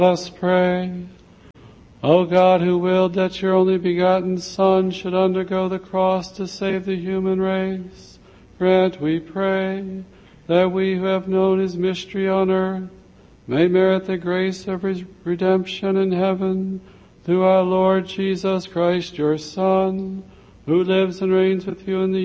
Let us pray. O God, who willed that your only begotten Son should undergo the cross to save the human race, grant, we pray, that we who have known his mystery on earth may merit the grace of his redemption in heaven, through our Lord Jesus Christ, your Son, who lives and reigns with you in the